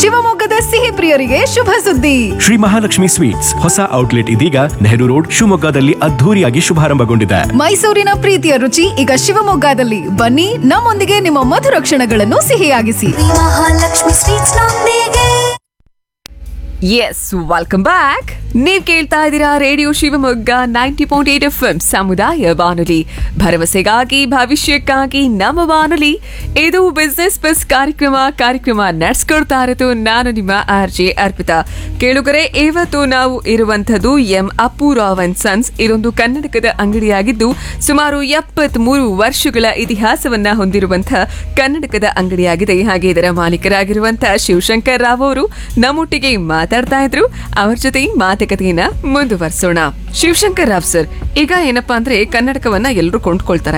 ಶಿವಮೊಗ್ಗದ ಸಿಹಿ ಪ್ರಿಯರಿಗೆ ಶುಭ ಸುದ್ದಿ. ಶ್ರೀ ಮಹಾಲಕ್ಷ್ಮಿ ಸ್ವೀಟ್ಸ್ ಹೊಸ ಔಟ್ಲೆಟ್ ಇದೀಗ ನೆಹರು ರೋಡ್ ಶಿವಮೊಗ್ಗದಲ್ಲಿ ಅದ್ಧೂರಿಯಾಗಿ ಶುಭಾರಂಭಗೊಂಡಿದೆ. ಮೈಸೂರಿನ ಪ್ರೀತಿಯ ರುಚಿ ಈಗ ಶಿವಮೊಗ್ಗದಲ್ಲಿ. ಬನ್ನಿ, ನಮ್ಮೊಂದಿಗೆ ನಿಮ್ಮ ಮಧುರ ಕ್ಷಣಗಳನ್ನು ಸಿಹಿಯಾಗಿಸಿ. ಮಹಾಲಕ್ಷ್ಮಿ ಸ್ವೀಟ್ಸ್ ನೊಂದಿಗೆ. S, welcome back. ನೀವ್ ಕೇಳ್ತಾ ಇದ್ದೀರಾ ರೇಡಿಯೋ ಶಿವಮೊಗ್ಗ 90.8 FM ಸಮುದಾಯ ಬಾನುಲಿ, ಭರವಸೆಗಾಗಿ ಭವಿಷ್ಯಕ್ಕಾಗಿ ನಮ್ಮ ಬಾನುಲಿ. ಇದು ಬಿಸ್ನೆಸ್ ಬಸ್ ಕಾರ್ಯಕ್ರಮ ನಡೆಸ್ಕೊಡ್ತಾ ಇರೋದು ನಾನು ನಿಮ್ಮ RJ ಅರ್ಪಿತಾ. ಕೇಳುಗರೆ, ಇವತ್ತು ನಾವು ಇರುವಂತದ್ದು ಎಂ ಅಪ್ಪುರಾವ್ ಅಂಡ್ ಸನ್ಸ್. ಇದೊಂದು ಕನ್ನಡಕದ ಅಂಗಡಿಯಾಗಿದ್ದು ಸುಮಾರು 73 ವರ್ಷಗಳ ಇತಿಹಾಸವನ್ನ ಹೊಂದಿರುವಂತಹ ಕನ್ನಡಕದ ಅಂಗಡಿಯಾಗಿದೆ. ಹಾಗೆ ಇದರ ಮಾಲೀಕರಾಗಿರುವಂತಹ ಶಿವಶಂಕರ್ ರಾವ್ ಅವರು ನಮ್ಮೊಟ್ಟಿಗೆ ಮಾತಾಡ್ತಾ ಇದ್ರು. ಅವ್ರ ಜೊತೆ ಮಾತುಕತೆಯನ್ನ ಮುಂದುವರಿಸೋಣ. ಶಿವಶಂಕರ್ ರಾವ್ ಸರ್, ಈಗ ಏನಪ್ಪಾ ಅಂದ್ರೆ ಕನ್ನಡಕವನ್ನ ಎಲ್ಲರೂ ಕೊಂಡ್ಕೊಳ್ತಾರೆ.